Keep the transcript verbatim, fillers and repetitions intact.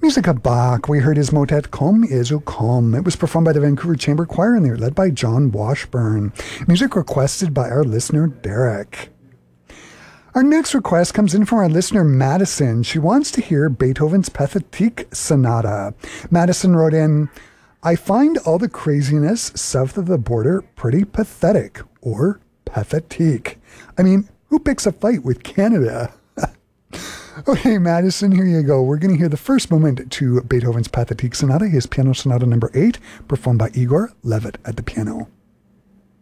Music of Bach, we heard his motet Comme is au Comme. It was performed by the Vancouver Chamber Choir and they were led by John Washburn. Music requested by our listener Derek. Our next request comes in from our listener Madison. She wants to hear Beethoven's Pathetique Sonata. Madison wrote in, I find all the craziness south of the border pretty pathetic, or pathetique. I mean, who picks a fight with Canada? Okay, Madison, here you go. We're going to hear the first movement to Beethoven's Pathetique Sonata, his piano sonata number eight, performed by Igor Levit at the piano.